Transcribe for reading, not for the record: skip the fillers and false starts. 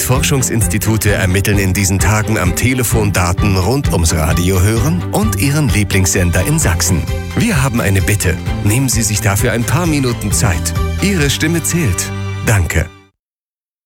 Forschungsinstitute ermitteln in diesen Tagen am Telefon Daten rund ums Radio hören und Ihren Lieblingssender in Sachsen. Wir haben eine Bitte. Nehmen Sie sich dafür ein paar Minuten Zeit. Ihre Stimme zählt. Danke.